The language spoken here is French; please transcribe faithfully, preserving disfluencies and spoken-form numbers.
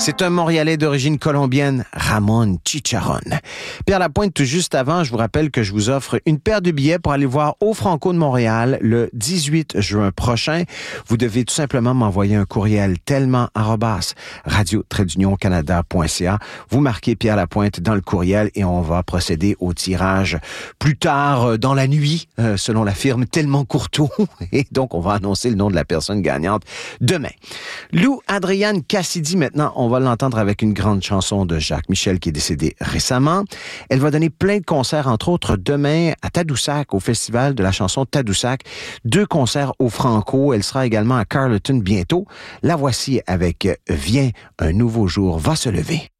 C'est un Montréalais d'origine colombienne, Ramon Chicharron. Pierre Lapointe, tout juste avant, je vous rappelle que je vous offre une paire de billets pour aller voir Au Franco de Montréal le dix-huit juin prochain. Vous devez tout simplement m'envoyer un courriel tellement arobase radio trait d'union canada point c a. Vous marquez Pierre Lapointe dans le courriel et on va procéder au tirage plus tard dans la nuit, euh, selon la firme Tellement Courteau. Et donc, on va annoncer le nom de la personne gagnante demain. Lou Adrienne Cassidy, maintenant, on va l'entendre avec une grande chanson de Jacques Michel qui est décédé récemment. Elle va donner plein de concerts, entre autres demain à Tadoussac, au Festival de la chanson Tadoussac. Deux concerts au Franco. Elle sera également à Carleton bientôt. La voici avec Viens, un nouveau jour va se lever.